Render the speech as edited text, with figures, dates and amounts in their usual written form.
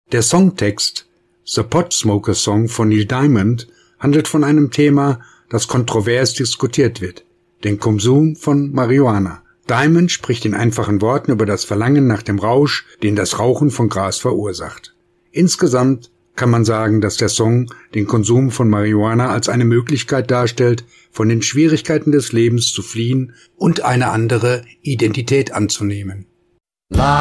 Der Songtext The Pot Smoker Song von Neil Diamond handelt von einem Thema, das kontrovers diskutiert wird, den Konsum von Marihuana. Diamond spricht in einfachen Worten über das Verlangen nach dem Rausch, den das Rauchen von Gras verursacht. Insgesamt kann man sagen, dass der Song den Konsum von Marihuana als eine Möglichkeit darstellt, von den Schwierigkeiten des Lebens zu fliehen und eine andere Identität anzunehmen.